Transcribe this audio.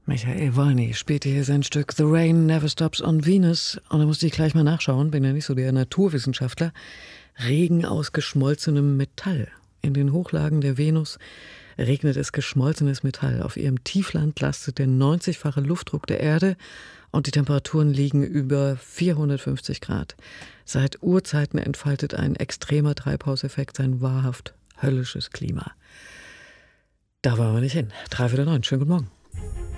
Michael Wolny spielte hier sein Stück The Rain Never Stops on Venus. Und da musste ich gleich mal nachschauen, bin ja nicht so der Naturwissenschaftler. Regen aus geschmolzenem Metall. In den Hochlagen der Venus regnet es geschmolzenes Metall. Auf ihrem Tiefland lastet der 90-fache Luftdruck der Erde und die Temperaturen liegen über 450 Grad. Seit Urzeiten entfaltet ein extremer Treibhauseffekt sein wahrhaft höllisches Klima. Da wollen wir nicht hin. 3 für 9. Schönen guten Morgen.